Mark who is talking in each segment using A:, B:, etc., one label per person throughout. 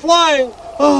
A: flying.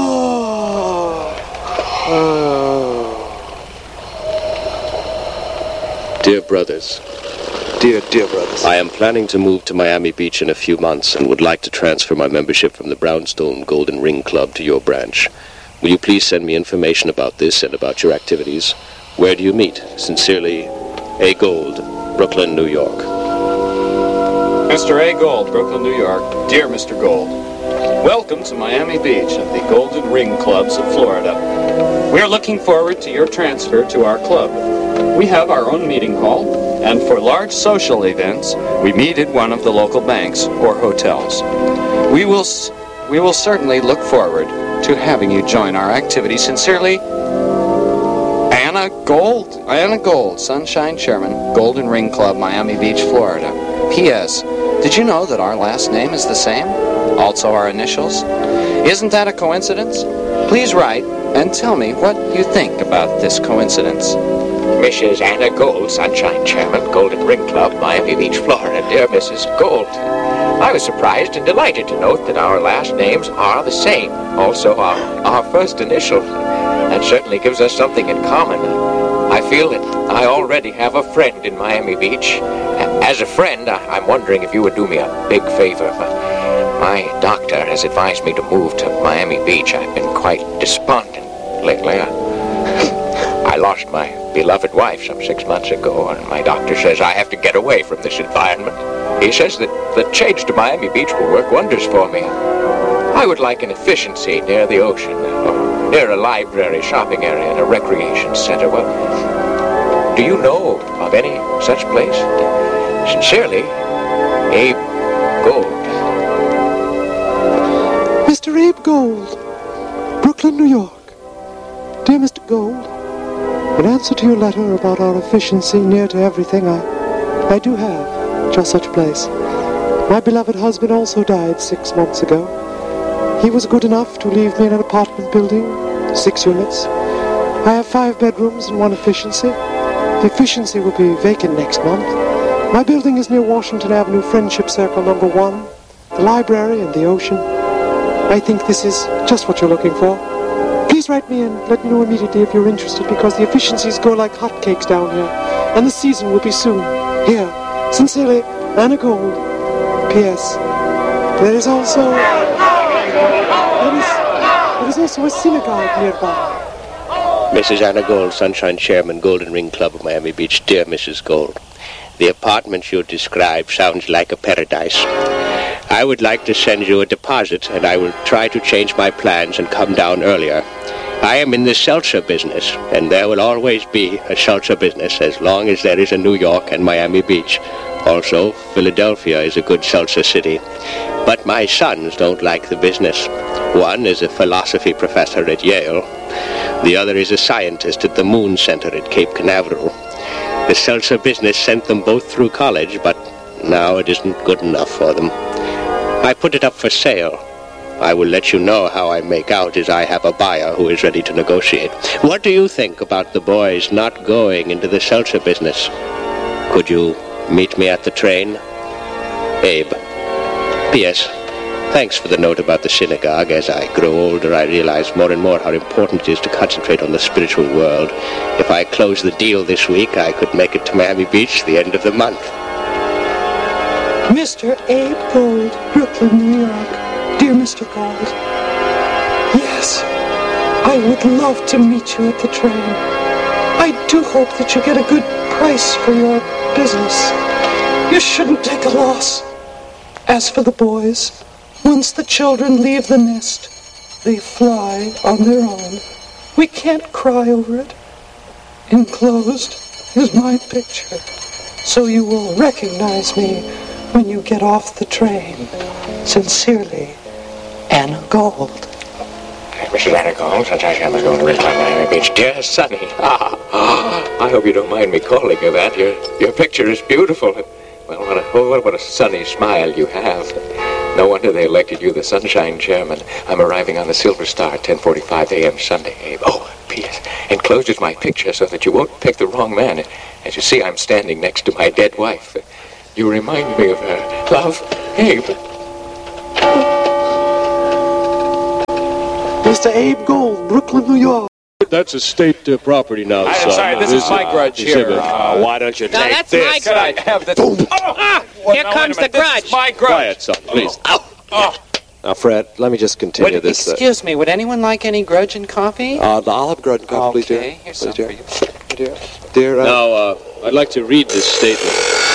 B: Dear brothers.
C: Dear brothers.
B: I am planning to move to Miami Beach in a few months and would like to transfer my membership from the Brownstone Golden Ring Club to your branch. Will you please send me information about this and about your activities? Where do you meet? Sincerely, A. Gold, Brooklyn, New York.
D: Mr. A. Gold, Brooklyn, New York. Dear Mr. Gold, welcome to Miami Beach at the Golden Ring Clubs of Florida. We are looking forward to your transfer to our club. We have our own meeting hall, and for large social events, we meet at one of the local banks or hotels. We will certainly look forward to having you join our activities. Sincerely, Anna Gold, Sunshine Chairman, Golden Ring Club, Miami Beach, Florida. P.S. Did you know that our last name is the same? Also our initials? Isn't that a coincidence? Please write and tell me what you think about this coincidence.
E: Mrs. Anna Gold, Sunshine Chairman, Golden Ring Club, Miami Beach, Florida. Dear Mrs. Gold, I was surprised and delighted to note that our last names are the same. Also, our first initial. That certainly gives us something in common. I feel that I already have a friend in Miami Beach. As a friend, I'm wondering if you would do me a big favor. My doctor has advised me to move to Miami Beach. I've been quite despondent lately. I lost my beloved wife some 6 months ago, and my doctor says I have to get away from this environment. He says that the change to Miami Beach will work wonders for me. I would like an efficiency near the ocean, or near a library, shopping area, and a recreation center. Well, do you know of any such place? Sincerely, Abe Gold.
A: Mr. Abe Gold, Brooklyn, New York. Dear Mr. Gold, in answer to your letter about our efficiency near to everything, I do have just such a place. My beloved husband also died 6 months ago. He was good enough to leave me in an apartment building, 6 units. I have 5 bedrooms and 1 efficiency. The efficiency will be vacant next month. My building is near Washington Avenue, Friendship Circle number 1, the library and the ocean. I think this is just what you're looking for. Please write me and let me know immediately if you're interested, because the efficiencies go like hotcakes down here, and the season will be soon. Here, sincerely, Anna Gold. P.S. There is also a synagogue nearby.
B: Mrs. Anna Gold, Sunshine Chairman, Golden Ring Club of Miami Beach. Dear Mrs. Gold, the apartment you describe sounds like a paradise. I would like to send you a deposit, and I will try to change my plans and come down earlier. I am in the seltzer business, and there will always be a seltzer business as long as there is a New York and Miami Beach. Also, Philadelphia is a good seltzer city. But my sons don't like the business. One is a philosophy professor at Yale. The other is a scientist at the Moon Center at Cape Canaveral. The seltzer business sent them both through college, but now it isn't good enough for them. I put it up for sale. I will let you know how I make out, as I have a buyer who is ready to negotiate. What do you think about the boys not going into the seltzer business? Could you meet me at the train? Abe. P.S. Thanks for the note about the synagogue. As I grow older, I realize more and more how important it is to concentrate on the spiritual world. If I close the deal this week, I could make it to Miami Beach the end of the month.
A: Mr. Abe Gold, Brooklyn, New York. Dear Mr. Gold, yes, I would love to meet you at the train. I do hope that you get a good price for your business. You shouldn't take a loss. As for the boys, once the children leave the nest, they fly on their own. We can't cry over it. Enclosed is my picture, so you will recognize me when you get off the train. Sincerely, Anna Gold.
E: Mrs. Anna Gold, Sunshine Chairman, Golden Ring Club, Miami Beach. Dear Sonny, I hope you don't mind me calling you that. Your picture is beautiful. Well, what a sunny smile you have. No wonder they elected you the Sunshine Chairman. I'm arriving on the Silver Star, 10:45 a.m. Sunday, Abe. Oh, P.S. Enclosed is my picture so that you won't pick the wrong man. As you see, I'm standing next to my dead wife. You remind me of her. Love, Abe.
A: Mr. Abe Gold, Brooklyn, New York.
B: That's a state property now,
D: I'm
B: son.
D: sorry, this is my grudge here.
B: Why don't you
F: No,
B: take
F: that's
B: this?
F: my
D: Could I
F: grudge.
D: have the...
F: Here comes the grudge.
D: This is my grudge.
B: Quiet, son, please.
C: Now, Fred, let me just continue this.
F: Excuse me, would anyone like any grudge and coffee?
C: The olive garden coffee, please, dear.
F: Okay, here's some
C: Please,
F: for
C: dear.
F: you.
C: Dear,
B: Now, I'd like to read this statement.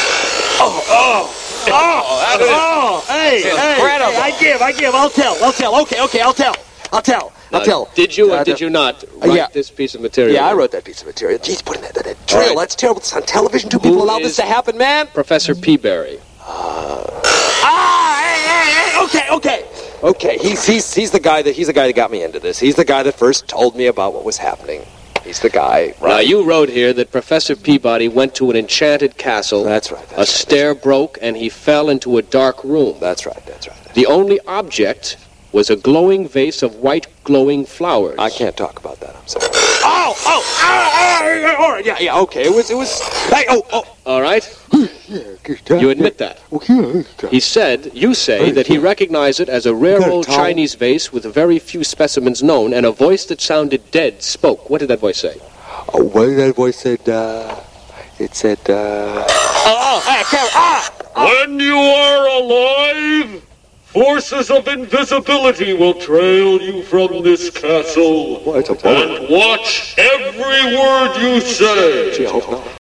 D: Incredible.
G: I give. I'll tell. Okay, I'll tell.
B: Did you or did you not write
G: yeah.
B: this piece of material?
G: Yeah, I wrote that piece of material. Jeez, putting that drill.
B: right.
G: That's terrible. It's on television. Two people
B: Who
G: allow
B: is-
G: this to happen, man.
B: Professor Peaberry.
C: okay, he's the guy that got me into this. He's the guy that first told me about what was happening. He's the guy, right?
B: Now, you wrote here that Professor Peabody went to an enchanted castle.
C: That's right.
B: A stair broke, and he fell into a dark room.
C: That's right.
B: The only object was a glowing vase of white glowing flowers.
C: I can't talk about that. I'm sorry. All right. Yeah. Okay. It was. Hey.
B: All right? You admit that? You say that he recognized it as a rare old Chinese vase with very few specimens known, and a voice that sounded dead spoke. What did that voice say?
C: What did that voice said? It said.
H: When you are alive, forces of invisibility will trail you from this castle
C: Well, it's a
H: and watch every word you say.
C: Gee, I hope not.